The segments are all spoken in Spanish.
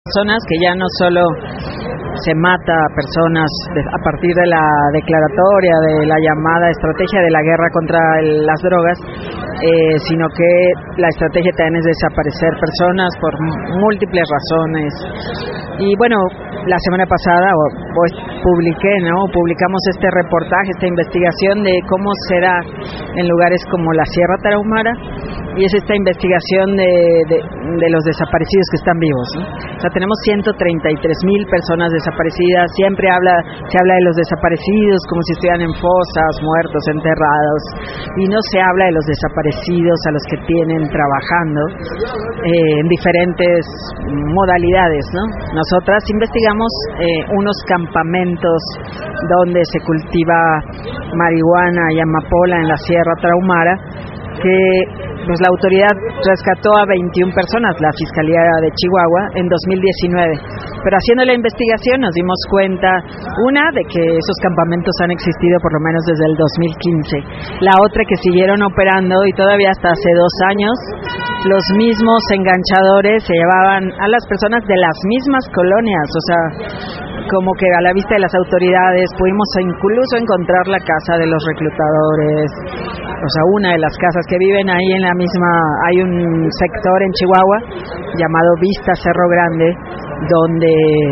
Zonas que ya no solo se mata a personas a partir de la declaratoria, de la llamada estrategia de la guerra contra las drogas, sino que la estrategia también es desaparecer personas por múltiples razones. Y bueno, la semana pasada publicamos este reportaje, esta investigación de cómo será en lugares como la Sierra Tarahumara, y es esta investigación de los desaparecidos que están vivos, ¿no? O sea, tenemos 133,000 personas desaparecidas. Siempre se habla de los desaparecidos como si estuvieran en fosas, muertos, enterrados, y no se habla de los desaparecidos a los que tienen trabajando en diferentes modalidades, ¿no? Nosotras investigamos unos campamentos donde se cultiva marihuana y amapola en la Sierra Tarahumara, que pues la autoridad rescató a 21 personas, la Fiscalía de Chihuahua, en 2019. Pero haciendo la investigación nos dimos cuenta, una, de que esos campamentos han existido por lo menos desde el 2015. La otra, que siguieron operando y todavía hasta hace 2 años los mismos enganchadores se llevaban a las personas de las mismas colonias. O sea, como que a la vista de las autoridades pudimos incluso encontrar la casa de los reclutadores. O sea, una de las casas que viven ahí en la misma, hay un sector en Chihuahua llamado Vista Cerro Grande, donde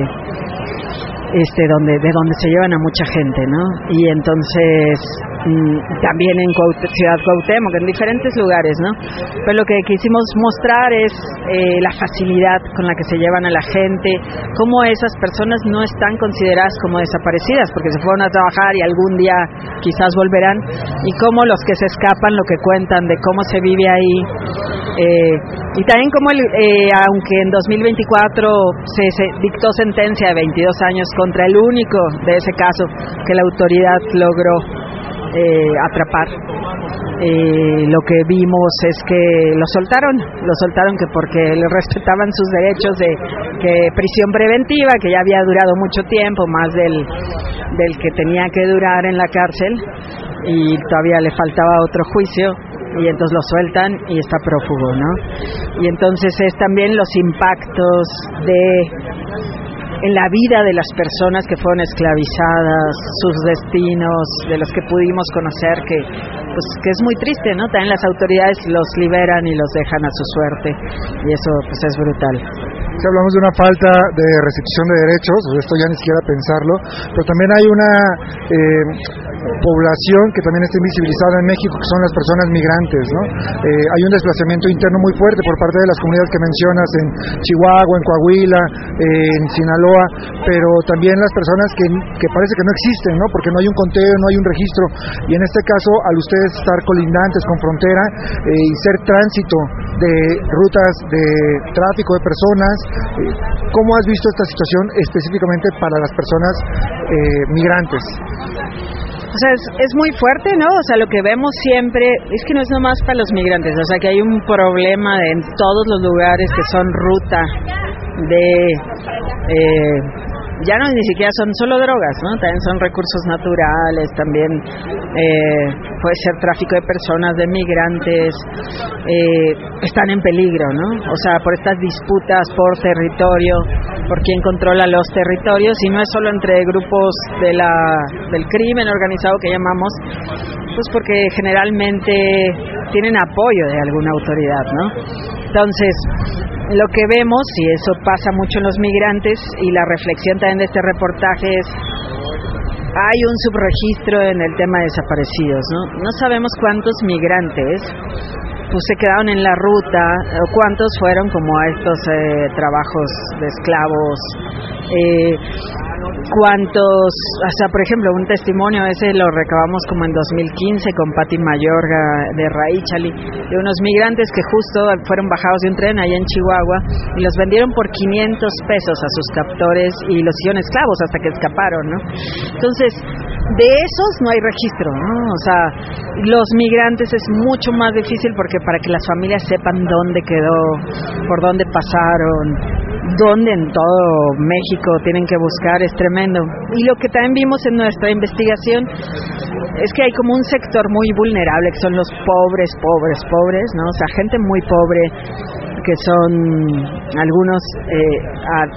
de donde se llevan a mucha gente, ¿no? Y entonces también en Ciudad Cuauhtémoc, en diferentes lugares, ¿no? Pero lo que quisimos mostrar es la facilidad con la que se llevan a la gente, cómo esas personas no están consideradas como desaparecidas porque se fueron a trabajar y algún día quizás volverán, y cómo los que se escapan, lo que cuentan de cómo se vive ahí, y también cómo aunque en 2024 se dictó sentencia de 22 años contra el único de ese caso que la autoridad logró atrapar, lo que vimos es que lo soltaron que porque le respetaban sus derechos de que prisión preventiva, que ya había durado mucho tiempo, más del que tenía que durar en la cárcel, y todavía le faltaba otro juicio, y entonces lo sueltan y está prófugo, ¿no? Y entonces es también los impactos en la vida de las personas que fueron esclavizadas, sus destinos, de los que pudimos conocer, que es muy triste, ¿no? También las autoridades los liberan y los dejan a su suerte, y eso pues es brutal. Si hablamos de una falta de restricción de derechos, esto ya ni siquiera pensarlo, pero también hay una población que también está invisibilizada en México, que son las personas migrantes, ¿no? Hay un desplazamiento interno muy fuerte por parte de las comunidades que mencionas en Chihuahua, en Coahuila, en Sinaloa, pero también las personas que parece que no existen, ¿no? Porque no hay un conteo, no hay un registro, y en este caso, al ustedes estar colindantes con frontera y ser tránsito de rutas de tráfico de personas, ¿cómo has visto esta situación específicamente para las personas migrantes? O sea, es muy fuerte, ¿no? O sea, lo que vemos siempre es que no es nomás para los migrantes, o sea, que hay un problema en todos los lugares que son ruta ya no ni siquiera son solo drogas, ¿no? También son recursos naturales, también puede ser tráfico de personas, de migrantes, están en peligro, ¿no? O sea, por estas disputas por territorio, por quién controla los territorios, y no es solo entre grupos del crimen organizado que llamamos, pues porque generalmente tienen apoyo de alguna autoridad, ¿no? Entonces, lo que vemos, y eso pasa mucho en los migrantes, y la reflexión también de este reportaje es, hay un subregistro en el tema de desaparecidos, ¿no? No sabemos cuántos migrantes pues se quedaron en la ruta, o cuántos fueron como a estos trabajos de esclavos, cuántos, o sea, por ejemplo, un testimonio ese lo recabamos como en 2015 con Pati Mayorga de Raíchali, de unos migrantes que justo fueron bajados de un tren allá en Chihuahua y los vendieron por 500 pesos a sus captores y los hicieron esclavos hasta que escaparon, ¿no? Entonces, de esos no hay registro, ¿no? O sea, los migrantes es mucho más difícil porque para que las familias sepan dónde quedó, por dónde pasaron, dónde en todo México tienen que buscar, es tremendo. Y lo que también vimos en nuestra investigación es que hay como un sector muy vulnerable, que son los pobres, ¿no? O sea, gente muy pobre, que son algunos